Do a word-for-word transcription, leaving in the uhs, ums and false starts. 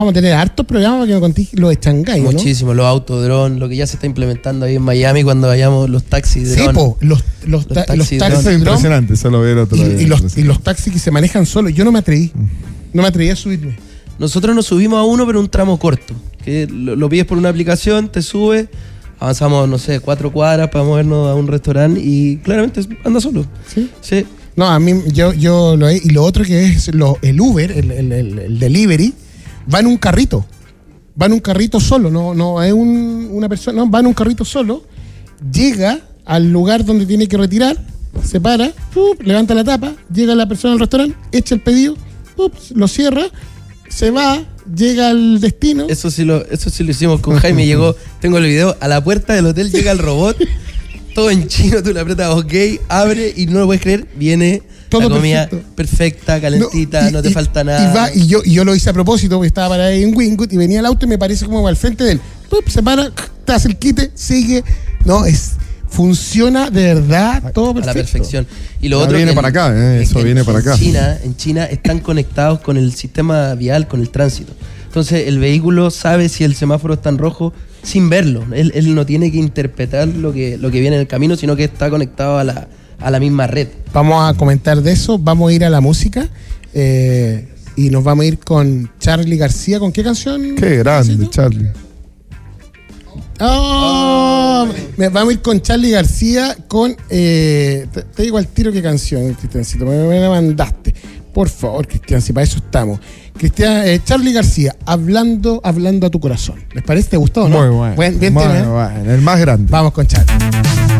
Vamos a tener hartos programas para que me contéis lo de Shanghái, ¿no? Muchísimo, los autodrones, lo que ya se está implementando ahí en Miami cuando vayamos, los taxis Sí, dron. po, los, los, ta- Los taxis los dron. taxis Eso es dron impresionante, eso lo veo otro y, día. y los, y los taxis que se manejan solos. Yo no me atreví. No me atreví a subirme. Nosotros nos subimos a uno, pero un tramo corto. Que lo, lo pides por una aplicación, te subes, avanzamos, no sé, cuatro cuadras para movernos a un restaurante y claramente anda solo. ¿Sí? Sí. No, a mí, yo, yo lo he. Y lo otro que es lo, el Uber, el, el, el, el delivery, va en un carrito. Va en un carrito solo, no, no es un, una persona, no, va en un carrito solo, llega al lugar donde tiene que retirar, se para, ¡pup! Levanta la tapa, llega la persona al restaurante, echa el pedido, ¡pup! Lo cierra, se va, llega al destino. Eso sí lo, eso sí lo hicimos con Jaime. Llegó, tengo el video, a la puerta del hotel llega el robot, todo en chino, tú le apretas OK, abre y no lo puedes creer, viene Todo la comida perfecto. perfecta, calentita, no, y- te y- falta nada. Y, va, y, yo, y yo lo hice a propósito, porque estaba parado ahí en Wingwood y venía el auto y me parece como al frente de él. ¡Pup! Se para, te hace el quite, sigue. No, es funciona de verdad todo A perfecto. la perfección. Y lo Ya otro viene que para en- acá, ¿eh? es Eso que viene en- para acá. En China, en China están conectados con el sistema vial, con el tránsito. Entonces el vehículo sabe si el semáforo está en rojo sin verlo. Él, él no tiene que interpretar lo que, lo que viene en el camino, sino que está conectado a la, a la misma red. Vamos a comentar de eso, vamos a ir a la música eh, y nos vamos a ir con Charly García. ¿Con qué canción? Qué grande, Luisito? Charlie. Oh, me- vamos a ir con Charly García con eh, te, te digo al tiro qué canción, Cristiancito, me, me la mandaste. Por favor, Cristian, si para eso estamos. Cristian, eh, Charly García, hablando, hablando a tu corazón. ¿Les parece? ¿Te gustó o no? Muy bueno. Buen- bien Muy tema, ¿eh? bueno, el más grande. Vamos con Charly.